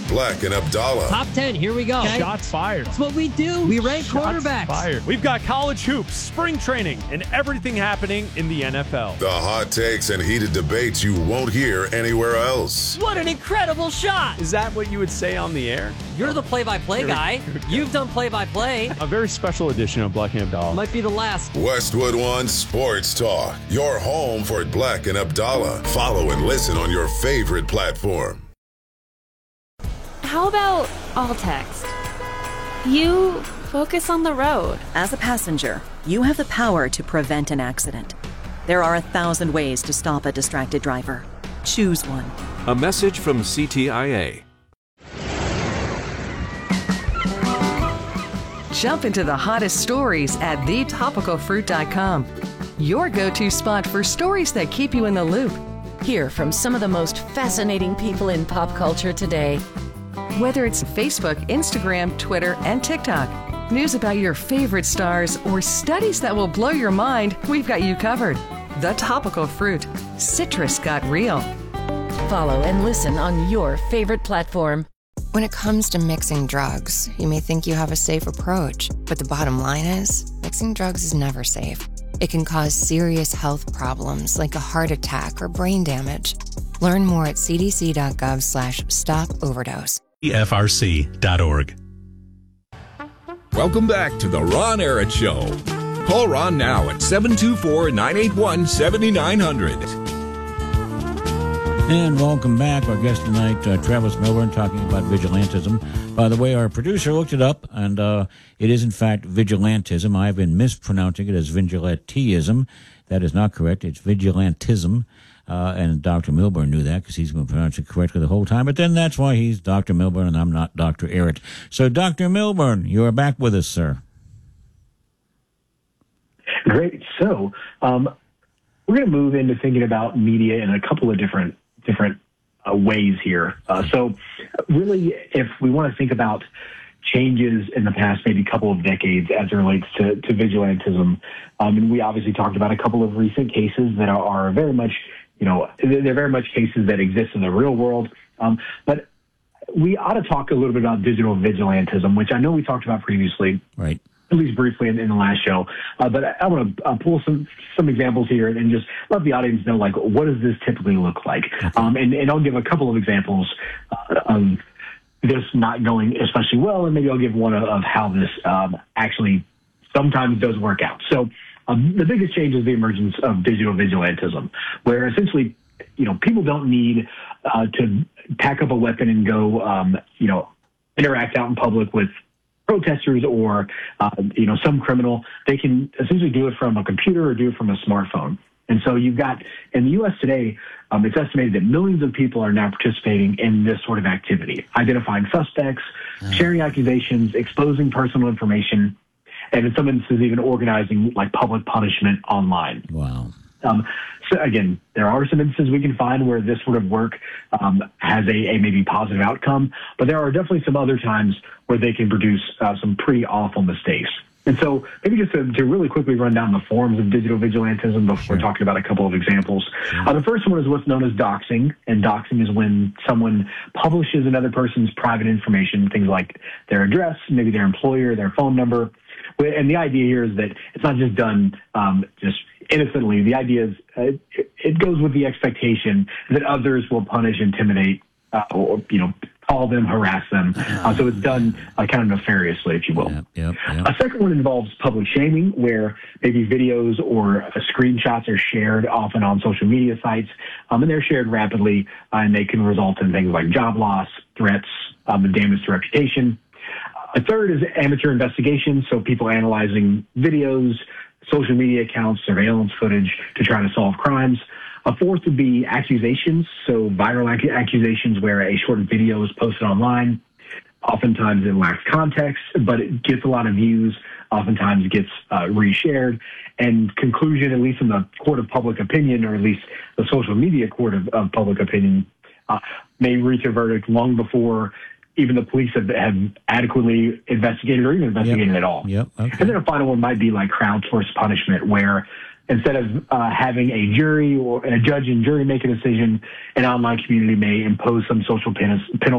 Black and Abdallah. Top 10, here we go. Shots fired. That's what we do. We rank quarterbacks. Fired. We've got college hoops, spring training, and everything happening in the NFL. The hot takes and heated debates you won't hear anywhere else. What an incredible shot. Is that what you would say on the air? You're the play-by-play guy. You've done play-by-play. A very special edition of Black and Abdallah. Might be the last. Westwood One Sports Talk. Your home for Black and Abdallah. Follow and listen on your favorite platform. How about all text? You focus on the road. As a passenger, you have the power to prevent an accident. There are 1,000 ways to stop a distracted driver. Choose one. A message from CTIA. Jump into the hottest stories at thetopicalfruit.com. Your go-to spot for stories that keep you in the loop. Hear from some of the most fascinating people in pop culture today. Whether it's Facebook, Instagram, Twitter, and TikTok, news about your favorite stars, or studies that will blow your mind, we've got you covered. The Topical Fruit. Citrus got real. Follow and listen on your favorite platform. When it comes to mixing drugs, you may think you have a safe approach, but the bottom line is, mixing drugs is never safe. It can cause serious health problems like a heart attack or brain damage. Learn more at cdc.gov/stop-overdose. EFRC.org. Welcome back to the Ron Arad Show. Call Ron now at 724-981-7900. And welcome back. Our guest tonight, Travis Milburn, talking about vigilantism. By the way, our producer looked it up, and it is, in fact, vigilantism. I've been mispronouncing it as vigilantism. That is not correct. It's vigilantism. And Dr. Milburn knew that because he's been pronouncing it correctly the whole time. But then that's why he's Dr. Milburn and I'm not Dr. Arad. So, Dr. Milburn, you are back with us, sir. Great. So, we're going to move into thinking about media in a couple of different ways here. So, really, if we want to think about changes in the past maybe couple of decades as it relates to vigilantism, and we obviously talked about a couple of recent cases that are very much, they're very much cases that exist in the real world. But we ought to talk a little bit about digital vigilantism, which I know we talked about previously. Right. At least briefly in the last show. But I want to pull some examples here and just let the audience know, like, what does this typically look like? And I'll give a couple of examples of this not going especially well, and maybe I'll give one of how this actually sometimes does work out. So the biggest change is the emergence of digital vigilantism, where essentially, people don't need to pack up a weapon and go, interact out in public with protesters or, some criminal. They can essentially do it from a computer or do it from a smartphone. And so you've got, in the U.S. today, it's estimated that millions of people are now participating in this sort of activity, identifying suspects, sharing accusations, exposing personal information, and in some instances even organizing like public punishment online. Wow. So again, there are some instances we can find where this sort of work has a maybe positive outcome, but there are definitely some other times where they can produce some pretty awful mistakes. And so maybe just to really quickly run down the forms of digital vigilantism before talking about a couple of examples. The first one is what's known as doxing, and doxing is when someone publishes another person's private information, things like their address, maybe their employer, their phone number. And the idea here is that it's not just done just innocently. The idea is it goes with the expectation that others will punish, intimidate, or call them, harass them. So it's done kind of nefariously, if you will. Yep. A second one involves public shaming, where maybe videos or screenshots are shared often on social media sites, and they're shared rapidly, and they can result in things like job loss, threats, and damage to reputation. A third is amateur investigation, so people analyzing videos, social media accounts, surveillance footage to try to solve crimes. A fourth would be accusations, so viral accusations where a short video is posted online. Oftentimes it lacks context, but it gets a lot of views, oftentimes gets reshared. And conclusion, at least in the court of public opinion, or at least the social media court of public opinion, may reach a verdict long before even the police have adequately investigated or even investigated at all. Okay. And then a final one might be like crowdsourced punishment, where instead of having a jury or a judge and jury make a decision, an online community may impose some social penalty